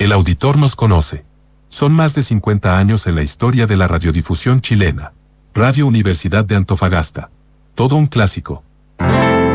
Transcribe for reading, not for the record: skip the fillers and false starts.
El auditor nos conoce. Son más de 50 años en la historia de la radiodifusión chilena. Radio Universidad de Antofagasta. Todo un clásico.